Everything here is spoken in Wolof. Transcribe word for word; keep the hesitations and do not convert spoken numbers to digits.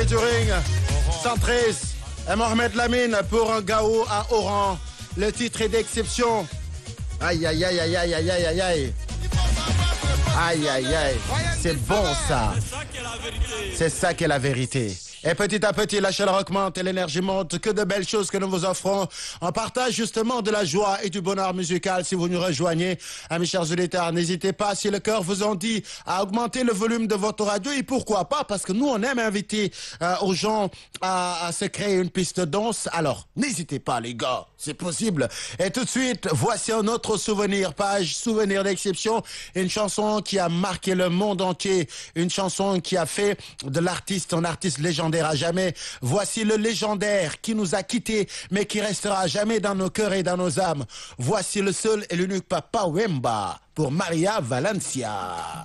featuring Centris et Mohamed Lamine pour un Gao à Oran. Le titre est d'exception. Aïe, aïe, aïe, aïe, aïe, aïe, aïe, aïe, aïe. Aïe, aïe, aïe. C'est bon, ça. C'est ça qui est la vérité. Et petit à petit, la chaleur augmente et l'énergie monte. Que de belles choses que nous vous offrons. On partage justement de la joie et du bonheur musical si vous nous rejoignez. Amis chers auditeurs, n'hésitez pas, si le cœur vous en dit, à augmenter le volume de votre radio. Et pourquoi pas, parce que nous, on aime inviter euh, aux gens à, à se créer une piste de danse. Alors, n'hésitez pas, les gars, c'est possible. Et tout de suite, voici un autre souvenir, page souvenir d'exception. Une chanson qui a marqué le monde entier. Une chanson qui a fait de l'artiste un artiste légendaire à jamais. Voici le légendaire qui nous a quittés, mais qui restera à jamais dans nos cœurs et dans nos âmes. Voici le seul et l'unique Papa Wemba pour Maria Valencia.